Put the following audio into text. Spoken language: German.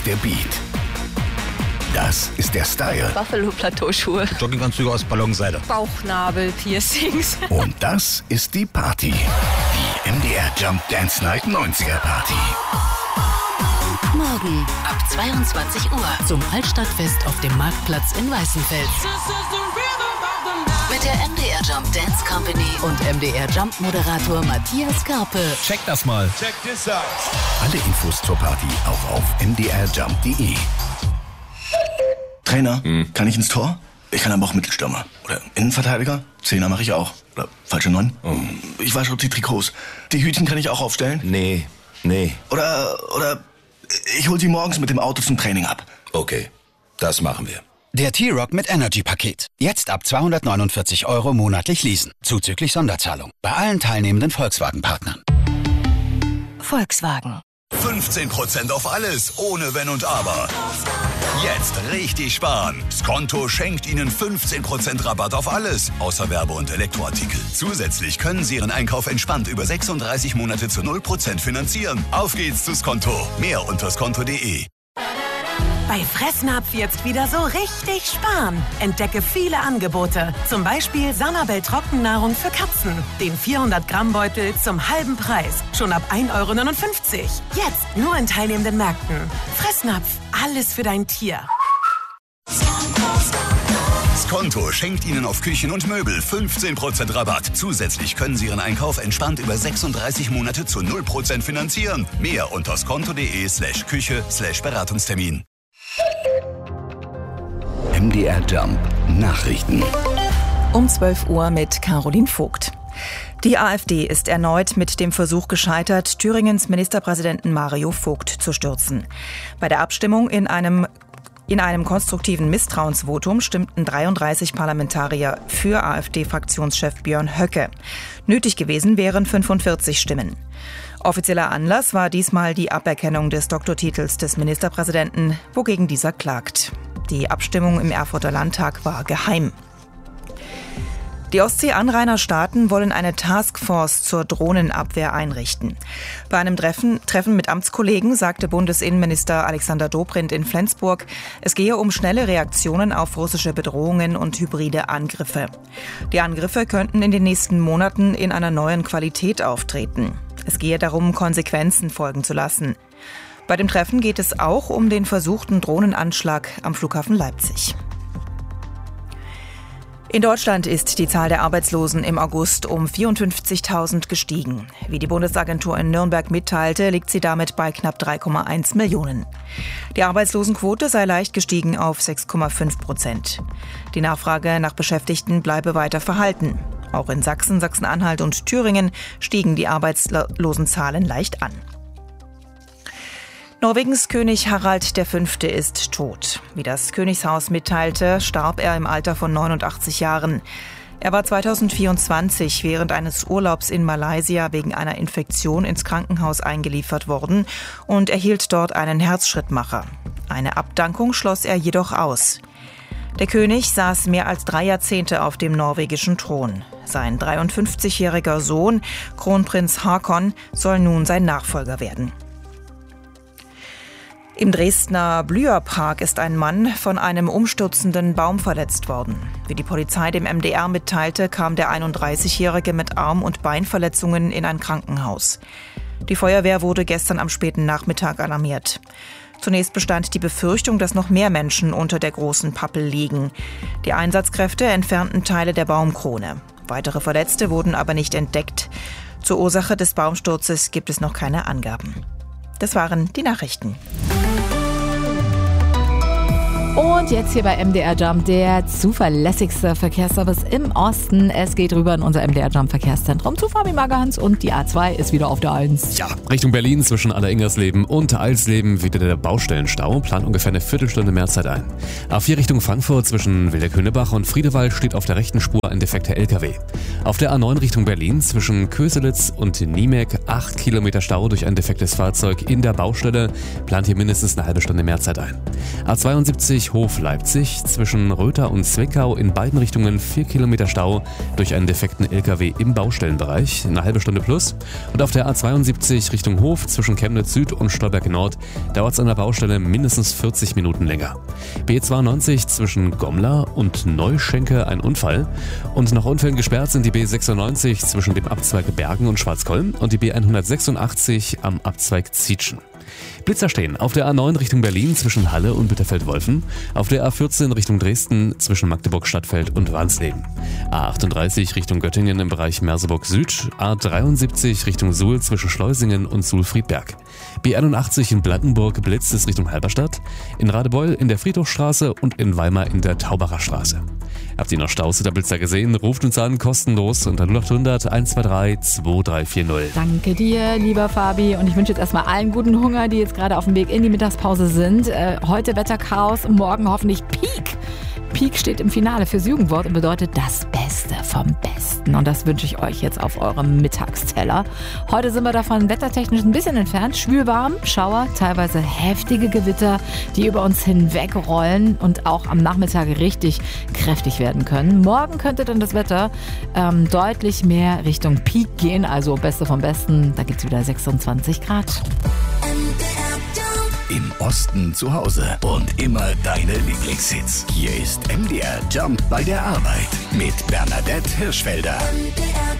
ist der Beat. Das ist der Style. Buffalo-Plateauschuhe. Jogginganzüge aus Ballonseide. Bauchnabel-Piercings. Und das ist die Party. Die MDR Jump Dance Night 90er Party. Morgen ab 22 Uhr zum Altstadtfest auf dem Marktplatz in Weißenfels. Mit der MDR Jump Dance Company und MDR Jump Moderator Matthias Karpe. Check das mal. Check this out. Alle Infos zur Party auch auf mdrjump.de. Trainer, kann ich ins Tor? Ich kann aber auch Mittelstürmer. Oder Innenverteidiger? Zehner mache ich auch. Oder falsche 9? Ich wasche auch die Trikots. Die Hütchen kann ich auch aufstellen? Nee. Oder ich hol sie morgens mit dem Auto zum Training ab. Okay, das machen wir. Der T-Rock mit Energy-Paket. Jetzt ab 249 € monatlich leasen. Zuzüglich Sonderzahlung. Bei allen teilnehmenden Volkswagen-Partnern. Volkswagen. 15% auf alles, ohne Wenn und Aber. Jetzt richtig sparen. Skonto schenkt Ihnen 15% Rabatt auf alles, außer Werbe- und Elektroartikel. Zusätzlich können Sie Ihren Einkauf entspannt über 36 Monate zu 0% finanzieren. Auf geht's zu Skonto. Mehr unter skonto.de. Bei Fressnapf jetzt wieder so richtig sparen. Entdecke viele Angebote. Zum Beispiel Sanabel Trockennahrung für Katzen. Den 400-Gramm-Beutel zum halben Preis. Schon ab 1,59 €. Jetzt nur in teilnehmenden Märkten. Fressnapf, alles für dein Tier. Skonto schenkt Ihnen auf Küchen und Möbel 15% Rabatt. Zusätzlich können Sie Ihren Einkauf entspannt über 36 Monate zu 0% finanzieren. Mehr unter skonto.de/Küche/Beratungstermin. MDR Jump Nachrichten. Um 12 Uhr mit Caroline Vogt. Die AfD ist erneut mit dem Versuch gescheitert, Thüringens Ministerpräsidenten Mario Vogt zu stürzen. Bei der Abstimmung in einem konstruktiven Misstrauensvotum stimmten 33 Parlamentarier für AfD-Fraktionschef Björn Höcke. Nötig gewesen wären 45 Stimmen. Offizieller Anlass war diesmal die Aberkennung des Doktortitels des Ministerpräsidenten, wogegen dieser klagt. Die Abstimmung im Erfurter Landtag war geheim. Die Ostsee-Anrainerstaaten wollen eine Taskforce zur Drohnenabwehr einrichten. Bei einem Treffen mit Amtskollegen sagte Bundesinnenminister Alexander Dobrindt in Flensburg, es gehe um schnelle Reaktionen auf russische Bedrohungen und hybride Angriffe. Die Angriffe könnten in den nächsten Monaten in einer neuen Qualität auftreten. Es gehe darum, Konsequenzen folgen zu lassen. Bei dem Treffen geht es auch um den versuchten Drohnenanschlag am Flughafen Leipzig. In Deutschland ist die Zahl der Arbeitslosen im August um 54.000 gestiegen. Wie die Bundesagentur in Nürnberg mitteilte, liegt sie damit bei knapp 3,1 Millionen. Die Arbeitslosenquote sei leicht gestiegen auf 6,5%. Die Nachfrage nach Beschäftigten bleibe weiter verhalten. Auch in Sachsen, Sachsen-Anhalt und Thüringen stiegen die Arbeitslosenzahlen leicht an. Norwegens König Harald V. ist tot. Wie das Königshaus mitteilte, starb er im Alter von 89 Jahren. Er war 2024 während eines Urlaubs in Malaysia wegen einer Infektion ins Krankenhaus eingeliefert worden und erhielt dort einen Herzschrittmacher. Eine Abdankung schloss er jedoch aus. Der König saß mehr als 3 Jahrzehnte auf dem norwegischen Thron. Sein 53-jähriger Sohn, Kronprinz Haakon, soll nun sein Nachfolger werden. Im Dresdner Blüherpark ist ein Mann von einem umstürzenden Baum verletzt worden. Wie die Polizei dem MDR mitteilte, kam der 31-Jährige mit Arm- und Beinverletzungen in ein Krankenhaus. Die Feuerwehr wurde gestern am späten Nachmittag alarmiert. Zunächst bestand die Befürchtung, dass noch mehr Menschen unter der großen Pappel liegen. Die Einsatzkräfte entfernten Teile der Baumkrone. Weitere Verletzte wurden aber nicht entdeckt. Zur Ursache des Baumsturzes gibt es noch keine Angaben. Das waren die Nachrichten. Und jetzt hier bei MDR Jump, der zuverlässigste Verkehrsservice im Osten. Es geht rüber in unser MDR Jump Verkehrszentrum zu Fabi Magerhans und die A2 ist wieder auf der 1. Ja, Richtung Berlin zwischen Aller-Ingersleben und Alsleben wieder der Baustellenstau. Plant ungefähr eine Viertelstunde mehr Zeit ein. A4 Richtung Frankfurt zwischen Wilderkönebach und Friedewald steht auf der rechten Spur ein defekter LKW. Auf der A9 Richtung Berlin zwischen Köselitz und Niemek 8 Kilometer Stau durch ein defektes Fahrzeug in der Baustelle. Plant hier mindestens eine halbe Stunde mehr Zeit ein. A72 Hof-Leipzig zwischen Rötha und Zwickau in beiden Richtungen 4 Kilometer Stau durch einen defekten LKW im Baustellenbereich, eine halbe Stunde plus. Und auf der A72 Richtung Hof zwischen Chemnitz Süd und Stolberg Nord dauert es an der Baustelle mindestens 40 Minuten länger. B92 zwischen Gomla und Neuschenke ein Unfall. Und nach Unfällen gesperrt sind die B96 zwischen dem Abzweig Bergen und Schwarzkollm und die B186 am Abzweig Zietschen. Blitzer stehen auf der A9 Richtung Berlin zwischen Halle und Bitterfeld-Wolfen, auf der A14 Richtung Dresden zwischen Magdeburg-Stadtfeld und Wansleben, A38 Richtung Göttingen im Bereich Merseburg Süd, A73 Richtung Suhl zwischen Schleusingen und Suhl-Friedberg, B81 in Blankenburg blitzt es Richtung Halberstadt, in Radebeul in der Friedhofstraße und in Weimar in der Taubacher Straße. Habt ihr noch Staus oder Blitzer gesehen? Ruft uns an, kostenlos unter 0800 123 2340. Danke dir, lieber Fabi. Und ich wünsche jetzt erstmal allen guten Hunger, die jetzt gerade auf dem Weg in die Mittagspause sind. Heute Wetterchaos, morgen hoffentlich Peak. Peak steht im Finale fürs Jugendwort und bedeutet das Beste vom Besten. Und das wünsche ich euch jetzt auf eurem Mittagsteller. Heute sind wir davon wettertechnisch ein bisschen entfernt. Schwülwarm, Schauer, teilweise heftige Gewitter, die über uns hinwegrollen und auch am Nachmittag richtig kräftig werden können. Morgen könnte dann das Wetter deutlich mehr Richtung Peak gehen, also Beste vom Besten. Da gibt es wieder 26 Grad. Im Osten zu Hause und immer deine Lieblingshits. Hier ist MDR Jump bei der Arbeit mit Bernadette Hirschfelder.